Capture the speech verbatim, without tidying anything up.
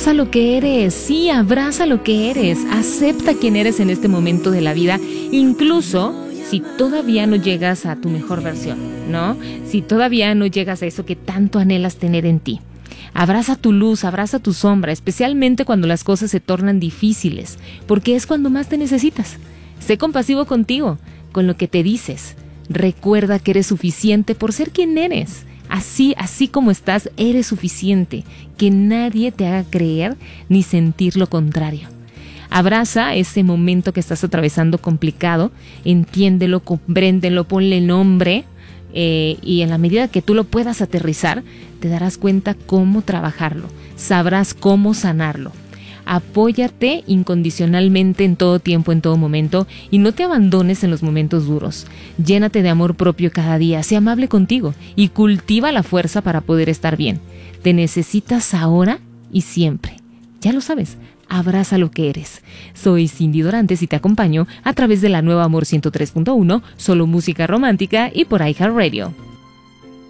Abraza lo que eres, sí, abraza lo que eres, acepta quién eres en este momento de la vida, incluso si todavía no llegas a tu mejor versión, ¿no? Si todavía no llegas a eso que tanto anhelas tener en ti. Abraza tu luz, abraza tu sombra, especialmente cuando las cosas se tornan difíciles, porque es cuando más te necesitas. Sé compasivo contigo, con lo que te dices. Recuerda que eres suficiente por ser quien eres. Así, así como estás, eres suficiente. Que nadie te haga creer ni sentir lo contrario. Abraza ese momento que estás atravesando complicado, entiéndelo, compréndelo, ponle nombre, eh, y en la medida que tú lo puedas aterrizar, te darás cuenta cómo trabajarlo, sabrás cómo sanarlo. Apóyate incondicionalmente en todo tiempo, en todo momento, y no te abandones en los momentos duros. Llénate de amor propio cada día, sé amable contigo y cultiva la fuerza para poder estar bien. Te necesitas ahora y siempre. Ya lo sabes, abraza lo que eres. Soy Cindy Dorantes y te acompaño a través de la nueva Amor ciento tres punto uno, solo música romántica y por iHeartRadio.